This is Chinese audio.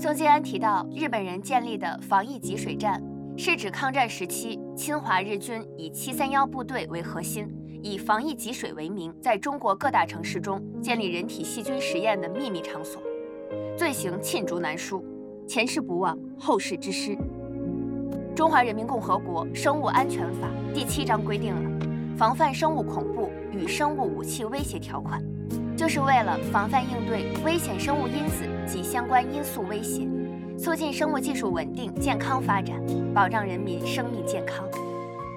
宋晋安提到，日本人建立的防疫给水站，是指抗战时期侵华日军以731部队为核心，以防疫给水为名，在中国各大城市中建立人体细菌实验的秘密场所，罪行罄竹难书，前事不忘，后事之师。中华人民共和国生物安全法第7章规定了防范生物恐怖与生物武器威胁条款，就是为了防范应对危险生物因子及相关因素威胁，促进生物技术稳定健康发展，保障人民生命健康。